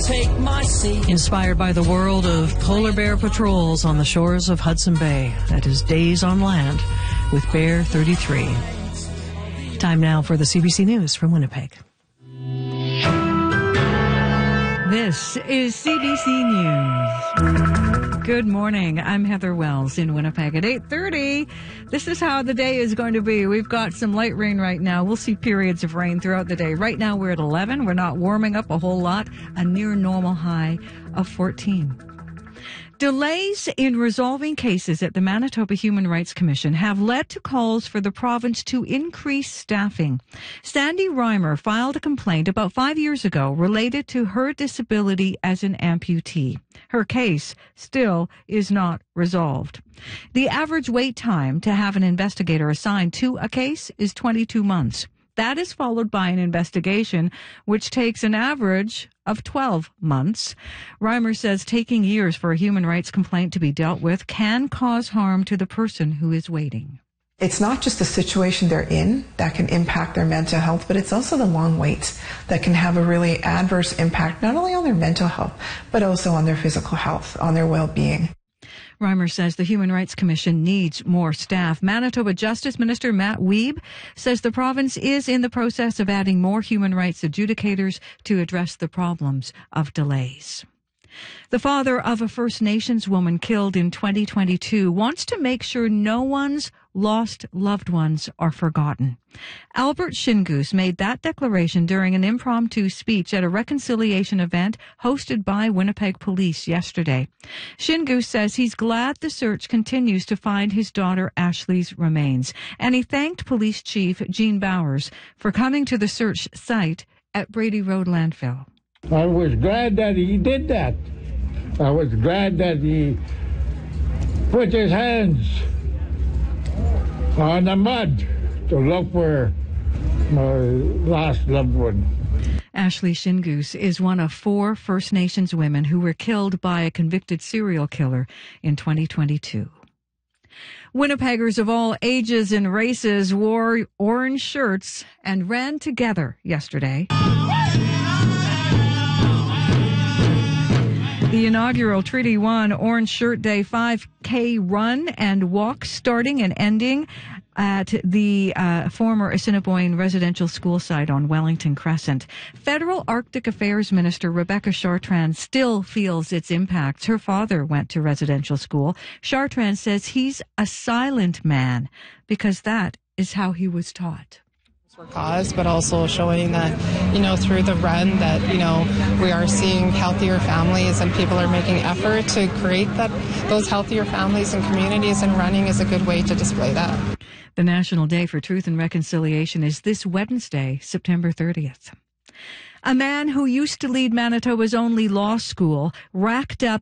take my seat. Inspired by the world of polar bear patrols on the shores of Hudson Bay. That is Days on Land with Bear 33. Time now for the CBC News from Winnipeg. This is CBC News. Good morning. I'm Heather Wells in Winnipeg at 8:30. This is how the day is going to be. We've got some light rain right now. We'll see periods of rain throughout the day. Right now we're at 11. We're not warming up a whole lot. A near normal high of 14. Delays in resolving cases at the Manitoba Human Rights Commission have led to calls for the province to increase staffing. Sandy Reimer filed a complaint about 5 years ago related to her disability as an amputee. Her case still is not resolved. The average wait time to have an investigator assigned to a case is 22 months. That is followed by an investigation, which takes an average of 12 months. Reimer says taking years for a human rights complaint to be dealt with can cause harm to the person who is waiting. It's not just the situation they're in that can impact their mental health, but it's also the long waits that can have a really adverse impact, not only on their mental health, but also on their physical health, on their well-being. Reimer says the Human Rights Commission needs more staff. Manitoba Justice Minister Matt Wiebe says the province is in the process of adding more human rights adjudicators to address the problems of delays. The father of a First Nations woman killed in 2022 wants to make sure no one's lost loved ones are forgotten. Albert Shingoose made that declaration during an impromptu speech at a reconciliation event hosted by Winnipeg Police yesterday. Shingoose says he's glad the search continues to find his daughter Ashley's remains, and he thanked Police Chief Gene Bowers for coming to the search site at Brady Road landfill. I was glad that he did that. I was glad that he put his hands on the mud to look for my last loved one. Ashley Shingoose is one of 4 First Nations women who were killed by a convicted serial killer in 2022. Winnipeggers of all ages and races wore orange shirts and ran together yesterday. The inaugural Treaty 1 Orange Shirt Day 5K run and walk starting and ending at the former Assiniboine residential school site on Wellington Crescent. Federal Arctic Affairs Minister Rebecca Chartrand still feels its impacts. Her father went to residential school. Chartrand says he's a silent man because that is how he was taught. For cause, but also showing that, through the run that, we are seeing healthier families and people are making effort to create those healthier families and communities, and running is a good way to display that. The National Day for Truth and Reconciliation is this Wednesday, September 30th. A man who used to lead Manitoba's only law school racked up